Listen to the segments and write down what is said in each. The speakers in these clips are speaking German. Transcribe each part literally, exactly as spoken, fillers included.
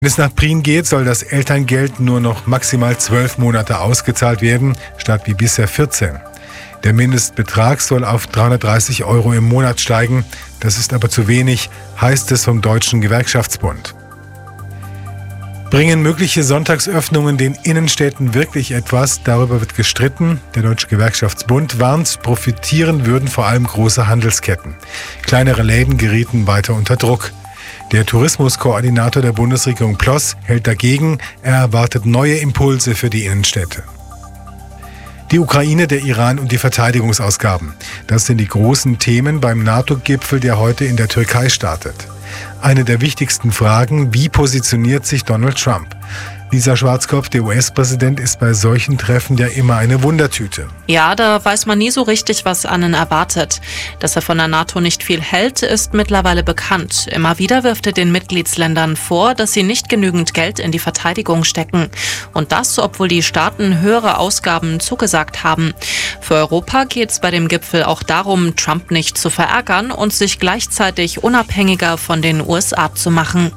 Wenn es nach Prien geht, soll das Elterngeld nur noch maximal zwölf Monate ausgezahlt werden, statt wie bisher vierzehn. Der Mindestbetrag soll auf dreihundertdreißig Euro im Monat steigen. Das ist aber zu wenig, heißt es vom Deutschen Gewerkschaftsbund. Bringen mögliche Sonntagsöffnungen den Innenstädten wirklich etwas? Darüber wird gestritten. Der Deutsche Gewerkschaftsbund warnt, profitieren würden vor allem große Handelsketten. Kleinere Läden gerieten weiter unter Druck. Der Tourismuskoordinator der Bundesregierung Ploss hält dagegen. Er erwartet neue Impulse für die Innenstädte. Die Ukraine, der Iran und die Verteidigungsausgaben. Das sind die großen Themen beim NATO-Gipfel, der heute in der Türkei startet. Eine der wichtigsten Fragen: Wie positioniert sich Donald Trump? Lisa Schwarzkopf, der U S-Präsident, ist bei solchen Treffen ja immer eine Wundertüte. Ja, da weiß man nie so richtig, was einen erwartet. Dass er von der NATO nicht viel hält, ist mittlerweile bekannt. Immer wieder wirft er den Mitgliedsländern vor, dass sie nicht genügend Geld in die Verteidigung stecken. Und das, obwohl die Staaten höhere Ausgaben zugesagt haben. Für Europa geht es bei dem Gipfel auch darum, Trump nicht zu verärgern und sich gleichzeitig unabhängiger von den U S A zu machen.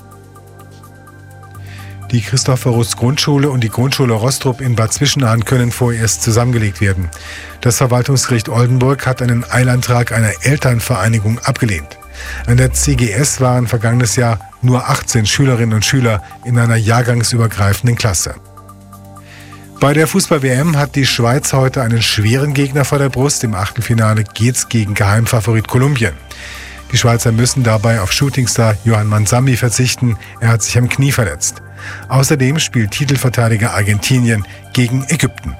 Die Christophorus-Grundschule und die Grundschule Rostrup in Bad Zwischenahn können vorerst zusammengelegt werden. Das Verwaltungsgericht Oldenburg hat einen Eilantrag einer Elternvereinigung abgelehnt. An der C G S waren vergangenes Jahr nur achtzehn Schülerinnen und Schüler in einer jahrgangsübergreifenden Klasse. Bei der Fußball-W M hat die Schweiz heute einen schweren Gegner vor der Brust. Im Achtelfinale geht's gegen Geheimfavorit Kolumbien. Die Schweizer müssen dabei auf Shootingstar Johann Mansambi verzichten. Er hat sich am Knie verletzt. Außerdem spielt Titelverteidiger Argentinien gegen Ägypten.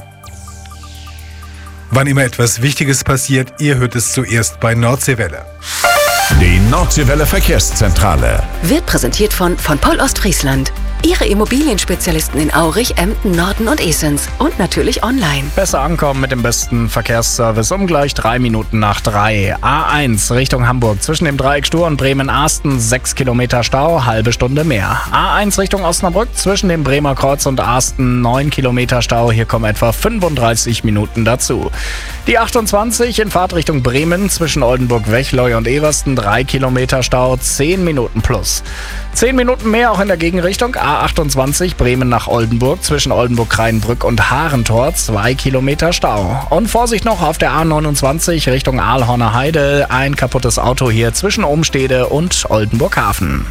Wann immer etwas Wichtiges passiert, ihr hört es zuerst bei Nordseewelle. Die Nordseewelle Verkehrszentrale wird präsentiert von von Pol Ostfriesland. Ihre Immobilienspezialisten in Aurich, Emden, Norden und Esens und natürlich online. Besser ankommen mit dem besten Verkehrsservice um gleich drei Minuten nach drei. A eins Richtung Hamburg zwischen dem Dreieck Stur und Bremen-Asten sechs Kilometer Stau, halbe Stunde mehr. A eins Richtung Osnabrück zwischen dem Bremer Kreuz und Asten neun Kilometer Stau, hier kommen etwa fünfunddreißig Minuten dazu. Die achtundzwanzig in Fahrtrichtung Bremen zwischen Oldenburg-Wechleu und Eversten drei Kilometer Stau, zehn Minuten plus. zehn Minuten mehr auch in der Gegenrichtung. A achtundzwanzig Bremen nach Oldenburg zwischen Oldenburg-Kreinbrück und Harentor zwei Kilometer Stau. Und Vorsicht noch auf der A neunundzwanzig Richtung Aalhorner Heide. Ein kaputtes Auto hier zwischen Umstede und Oldenburg-Hafen.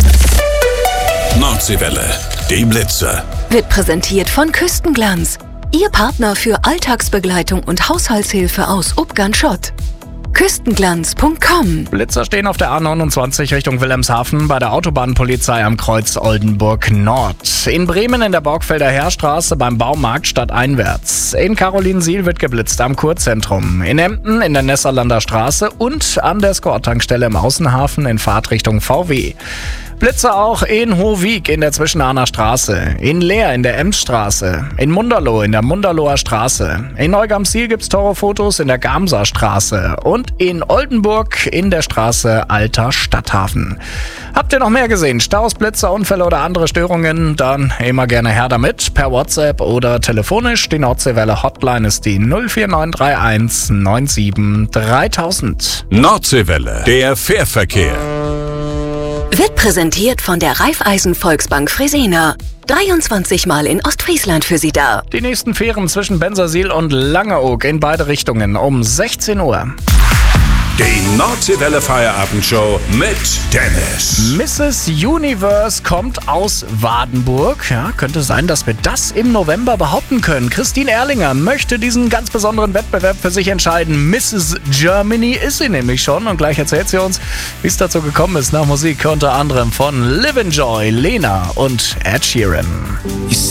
Nordseewelle, die Blitzer. Wird präsentiert von Küstenglanz. Ihr Partner für Alltagsbegleitung und Haushaltshilfe aus Ubgan-Schott. Küstenglanz punkt com. Blitzer stehen auf der A neunundzwanzig Richtung Wilhelmshaven bei der Autobahnpolizei am Kreuz Oldenburg Nord. In Bremen in der Borgfelder Heerstraße beim Baumarkt stadteinwärts. In Carolinsiel wird geblitzt am Kurzentrum. In Emden in der Nesserlander Straße und an der Skor-Tankstelle im Außenhafen in Fahrtrichtung V W. Blitzer auch in Hohwig in der Zwischenahner Straße, in Leer in der Emsstraße, in Munderloh in der Munderloher Straße, in Neugamsiel gibt's Toro-Fotos in der Gamser Straße und in Oldenburg in der Straße Alter Stadthafen. Habt ihr noch mehr gesehen? Staus, Blitzer, Unfälle oder andere Störungen? Dann immer gerne her damit, per WhatsApp oder telefonisch. Die Nordseewelle Hotline ist die null vier neun drei eins neun sieben dreitausend. Nordseewelle, der Fährverkehr. Wird präsentiert von der Raiffeisen Volksbank Fresenier. dreiundzwanzig Mal in Ostfriesland für Sie da. Die nächsten Fähren zwischen Bensersiel und Langeoog in beide Richtungen um sechzehn Uhr. Die Nordseewelle Feierabendshow mit Dennis. Misses Universe kommt aus Wadenburg. Ja, könnte sein, dass wir das im November behaupten können. Christine Erlinger möchte diesen ganz besonderen Wettbewerb für sich entscheiden. Misses Germany ist sie nämlich schon. Und gleich erzählt sie uns, wie es dazu gekommen ist. Nach Musik unter anderem von Live and Joy, Lena und Ed Sheeran.